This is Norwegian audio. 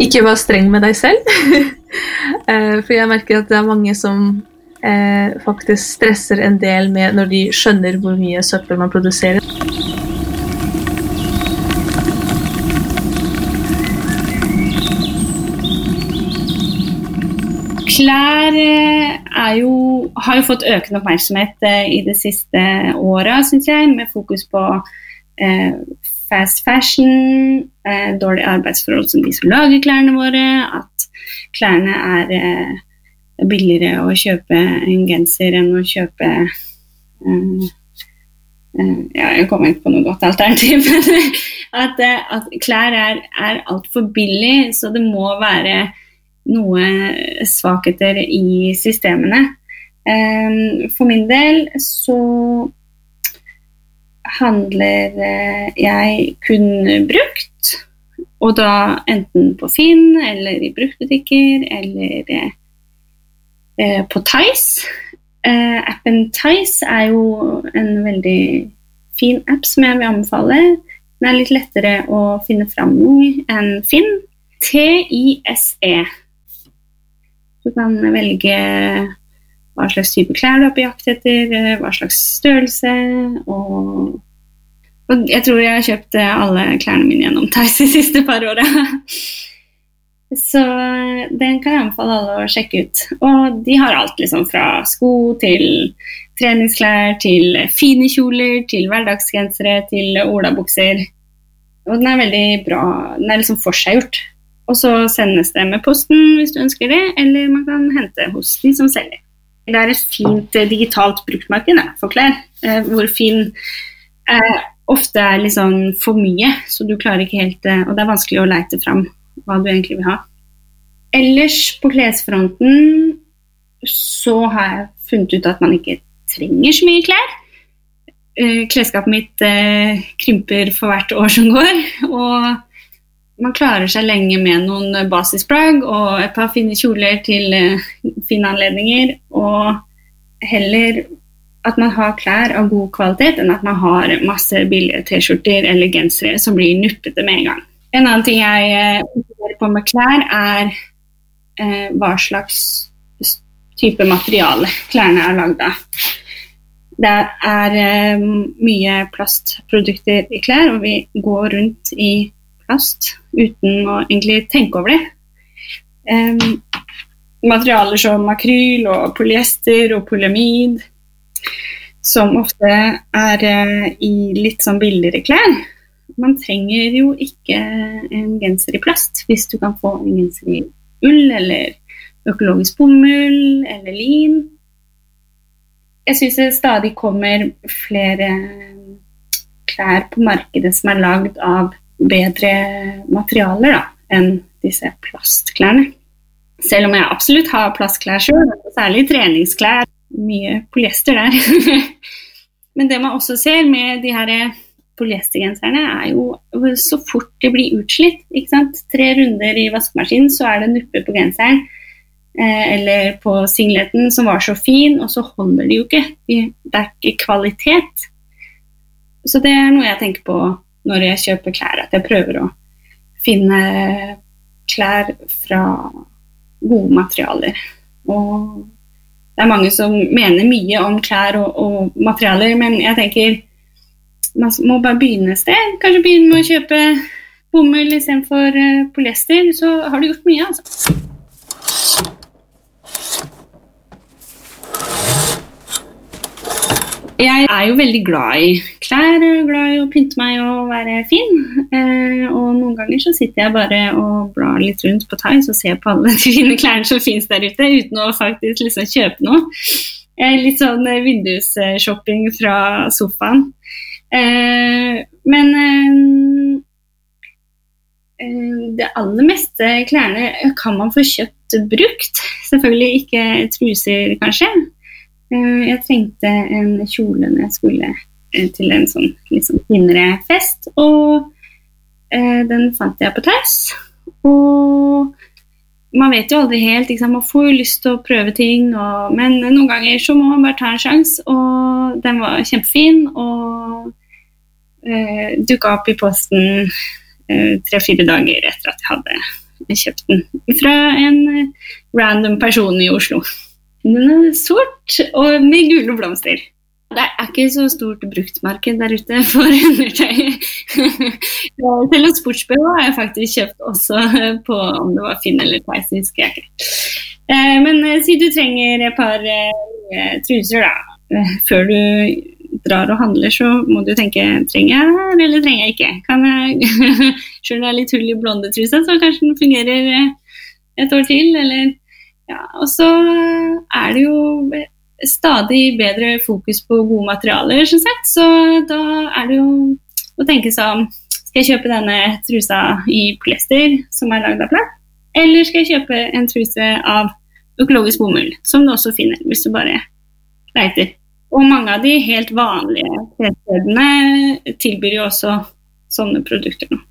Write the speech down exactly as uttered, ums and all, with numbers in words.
Ikke vær streng med deg selv. For jeg merker at det er mange som eh, faktisk stresser en del med når de skjønner hvor mye søppel man produserer. Klær er jo, har jo fått økende oppmerksomhet i det siste året, synes jeg, med fokus på eh, fast fashion, eh, dårlige arbeidsforhold som de som lager klærne våre, at klærne er eh, billigere å kjøpe en genser enn å kjøpe eh, eh, ja, jeg kommer ikke på noe godt alternativ, men at, at klær er, er alt for billig, så det må være noe svakheter i systemene. Eh, for min del så handler jeg kun brukt, og da enten på Finn, eller i bruktbutikker, eller eh, på Tice. Eh, appen Tice er jo en veldig fin app som jeg vil anbefale. Den er litt lettere å finne frem i enn Finn. T I S E. Du kan velge hva slags type klær du er på jakt etter, hva slags størrelse, og, og jeg tror jeg har kjøpt alle klærne mine gjennom Tice de siste par årene. Så den kan jeg anbefale alle å sjekke ut. Og de har alt liksom fra sko til treningsklær, til fine kjoler, til hverdagsgensere, til olabukser. Og den er veldig bra, den er liksom forseggjort. Og så sendes det med posten hvis du ønsker det, eller man kan hente hos de som selger. Det er et fint digitalt bruktmarked for klær, hvor Finn eh, ofte er litt sånn for mye, så du klarer ikke helt, og det er vanskelig å lete frem hva du egentlig vil ha. Ellers på klesfronten så har jeg funnet ut at man ikke trenger så mye klær. Eh, klesskapet mitt eh, krymper for hvert år som går, og man klarer seg lenge med noen basisplagg og et par fine kjoler til uh, fine anledninger, og heller at man har klær av god kvalitet enn at man har masse billige t-skjorter eller gensere som blir nuppete med en gang. En annen ting jeg uh, på med klær er uh, hva slags type materiale klærne er laget av. Det er uh, mye plastprodukter i klær, og vi går rundt i plast uten å egentlig tenke over det. Um, materialer som akryl og polyester og polyamid, som ofte er uh, i litt sånn billigere klær. Man trenger jo ikke en genser i plast hvis du kan få en genser i ull, eller økologisk bomull, eller lin. Jeg synes det stadig kommer flere klær på markedet som er laget av bedre materialer da, enn disse plastklærne. Selv om jeg absolutt har plastklær selv, særlig treningsklær, mye polyester der. Men det man også ser med de her polyestergenserne er jo så fort det blir utslitt, ikke sant? Tre runder i vaskemaskinen, så er det nuppe på genseren, eller på singleten som var så fin, og så holder de jo ikke. Det er ikke kvalitet. Så det er noe jeg tenker på når jeg kjøper klær, at jeg prøver å finne klær fra gode materialer. Og det er mange som mener mye om klær og, og materialer, men jeg tenker man må bare begynne et sted. Kanskje begynne med å kjøpe bomull i stedet for polyester, så har du gjort mye, altså. Jeg er jo veldig glad i klær, glad i å pynte meg og være fin. Eh, og noen ganger så sitter jeg bare og blar litt rundt på Tice og ser på alle de fine klærne som finnes der ute, uten å faktisk liksom kjøpe noe. Eh, litt sånn vindusshopping fra sofaen. Eh, men eh, det aller meste klærne kan man få kjøpt brukt. Selvfølgelig ikke truser, kanskje. Jeg trengte en kjole når jeg skulle til en sånn liksom finere fest, og eh, den fant jeg på Tice. Og man vet jo aldri helt, ikke sant? Man får jo lyst til å prøve ting, og, men noen ganger så må man bare ta en sjans, og den var kjempefin, og eh, dukket opp i posten eh, tre-fire dager etter at jeg hadde kjøpt den fra en random person i Oslo. Den er sort og med gule blomster. Det er ikke så stort bruktmarked der ute for undertøy. Selv om sportsbh har jeg faktisk kjøpt også på om det var Finn eller Theis, husker jeg ikke. Men si du trenger et par truser da, før du drar og handler, så må du tenke, trenger jeg eller trenger jeg ikke? Kan jeg, selv om det er litt hull i blonde trusa, så kanskje den fungerer et år til, eller... Ja, og så er det jo stadig bedre fokus på gode materialer, som sagt, så da er det jo å tenke seg om, skal jeg kjøpe denne trusa i polyester som er laget av plast, eller skal jeg kjøpe en truse av økologisk bomull, som du også finner hvis du bare leiter. Og mange av de helt vanlige klesstedene tilbyr jo også sånne produkter nå.